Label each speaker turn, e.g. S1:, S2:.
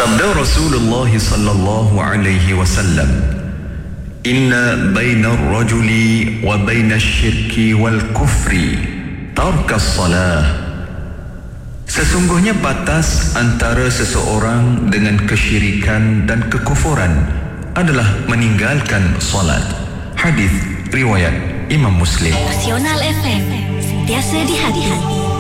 S1: Sabda Rasulullah sallallahu alaihi wasallam, "Inna baina ar-rajuli wa baina asy-syirki wal kufri tarkas salah." Sesungguhnya batas antara seseorang dengan kesyirikan dan kekufuran adalah meninggalkan solat. Hadis riwayat Imam Muslim.
S2: Nasional FM, sentiasa di hati.